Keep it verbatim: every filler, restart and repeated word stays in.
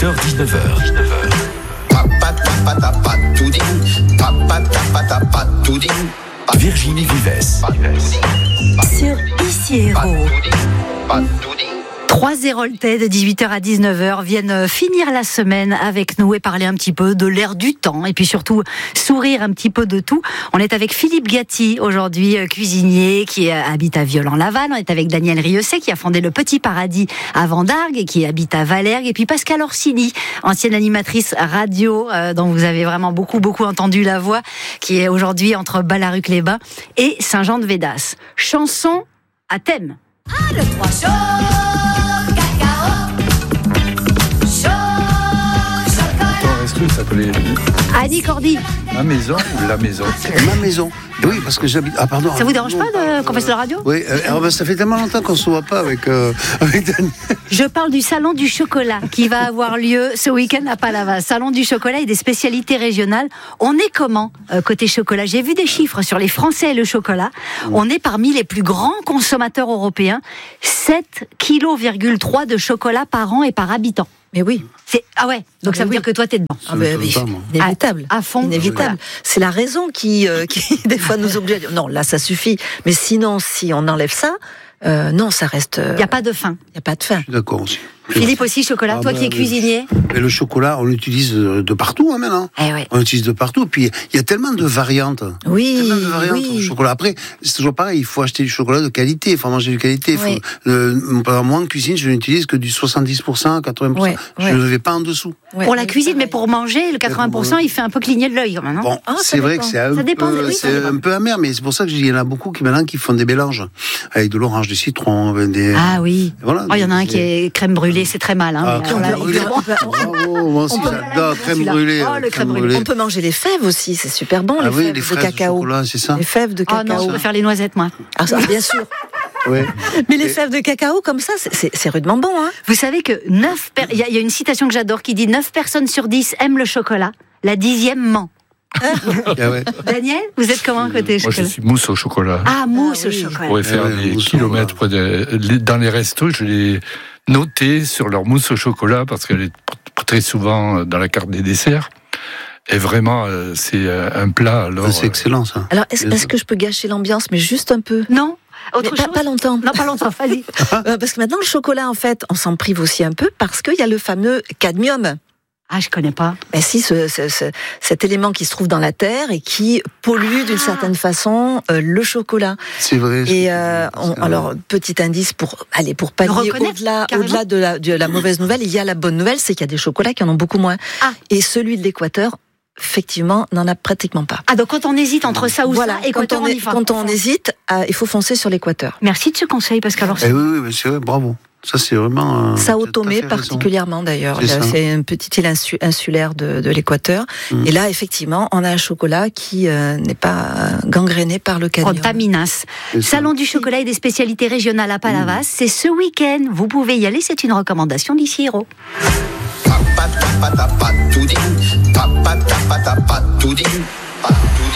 dix-neuf heures. Virginie Vives. Sur Ici Héros. Trois Héroltais de dix-huit heures à dix-neuf heures viennent finir la semaine avec nous et parler un petit peu de l'air du temps et puis surtout sourire un petit peu de tout. On est avec Philippe Gatti aujourd'hui, cuisinier qui habite à Violent-Laval. On est avec Danielle Rieussé qui a fondé le Petit Paradis à Vendargues et qui habite à Vallergues. Et puis Pascale Orsini, ancienne animatrice radio euh, dont vous avez vraiment beaucoup beaucoup entendu la voix, qui est aujourd'hui entre Ballaruc-les-Bains et Saint-Jean-de-Védas. Chanson à thème. Ah, le trois chaud. Ça s'appelait Annie Cordy. Ma maison ou la maison? Ma maison. Oui, parce que j'habite. Ah, pardon. Ça vous dérange pas de qu'on fasse la radio? Oui, euh, alors, ben, ça fait tellement longtemps qu'on se voit pas avec, euh, avec Daniel. Je parle du salon du chocolat qui va avoir lieu ce week-end à Palavas. Salon du chocolat et des spécialités régionales. On est comment euh, côté chocolat? J'ai vu des chiffres sur les Français et le chocolat. On est parmi les plus grands consommateurs européens. sept virgule trois kilos de chocolat par an et par habitant. Mais oui. C'est... Ah ouais, donc ah ça veut oui. dire que toi t'es dedans. Ah ben oui, inévitable. À, à fond. Inévitable. C'est la raison qui, euh, qui des fois nous oblige à dire non, là ça suffit. Mais sinon, si on enlève ça, euh, non, ça reste. Il euh, n'y a pas de fin. Il n'y a pas de fin. Je suis d'accord aussi. Philippe aussi, chocolat, ah toi bah, qui es cuisinier. Mais le chocolat, on l'utilise de partout hein, maintenant. Eh ouais. On l'utilise de partout. Puis il y a tellement de variantes. Oui. Tellement de variantes oui. au chocolat. Après, c'est toujours pareil. Il faut acheter du chocolat de qualité. Il faut manger de qualité. Oui. Faut, euh, moi, en cuisine, je n'utilise que du soixante-dix pour cent, quatre-vingts pour cent. Ouais, je ouais. ne vais pas en dessous. Ouais, pour la oui, cuisine, pareil. mais pour manger, le quatre-vingts pour cent, il fait un peu cligner de l'œil quand même. Bon, ah, c'est vrai que c'est un, ça dépend, peu, oui, ça c'est dépend. un peu amer, mais c'est pour ça que il y en a beaucoup qui maintenant qui font des mélanges avec de l'orange, du citron, des. Ah oui. Il voilà, oh, y en a un des... qui est crème brûlée, c'est très mal. Hein, ah, mais crème alors là, brûlée. Bravo, moi aussi j'adore crème brûlée. Oh, le crème brûlée. On peut manger les fèves aussi, c'est super bon. Ah les oui, fèves les fraises de cacao. de chocolat, c'est ça. Les fèves de Oh cacao. non, je préfère les noisettes, moi. Ah, ça, bien sûr. Ouais. Mais les fèves de cacao comme ça, c'est, c'est, c'est rudement bon. Hein. Vous savez que neuf per... il y, y a une citation que j'adore qui dit neuf personnes sur dix aiment le chocolat, la dixième ment. Ah ouais. Daniel, vous êtes comment côté Moi, chocolat? je suis mousse au chocolat. Ah, mousse Ah, au oui. chocolat. Je pourrais faire Ouais, des mousse au kilomètres près de- les- dans les restos. Je l'ai noté sur leur mousse au chocolat parce qu'elle est très souvent dans la carte des desserts. Et vraiment, euh, c'est un plat. Alors, C'est excellent ça. Alors, est-ce, est-ce que je peux gâcher l'ambiance, mais juste un peu? Non. Autre Mais pas, chose pas longtemps. Non, pas longtemps, vas-y. Euh, parce que maintenant, le chocolat, en fait, on s'en prive aussi un peu parce qu'il y a le fameux cadmium. Ah, je connais pas. Ben si, ce, ce, ce, cet élément qui se trouve dans la terre et qui pollue d'une certaine façon euh, le chocolat. C'est vrai. Et euh, on, alors, petit indice pour aller pour pallier reconnaître, au-delà, carrément. au-delà de la, de la mauvaise nouvelle, il y a la bonne nouvelle, c'est qu'il y a des chocolats qui en ont beaucoup moins. Ah. Et celui de l'Équateur, effectivement, n'en a pratiquement pas. Ah, donc quand on hésite entre ça ou Voilà, ça, et quand on, on y est- va. quand on hésite, euh, il faut foncer sur l'Équateur. Merci de ce conseil, parce qu'alors Eh oui, oui, mais c'est vrai, bravo. Ça, c'est vraiment. euh, Sao t'as tout à Tomé fait raison. particulièrement d'ailleurs. C'est ça. C'est une petite île insu- insulaire de, de l'Équateur. Mm. Et là, effectivement, on a un chocolat qui euh, n'est pas euh, gangréné par le cadmium. Contaminas. C'est ça. Salon du chocolat et des spécialités régionales à Palavas, c'est ce week-end. Vous pouvez y aller, c'est une recommandation d'Ici Héros. Pa pa ta pa ta pa tout dit. Pa pa ta pa ta pa tout dit. Pa tout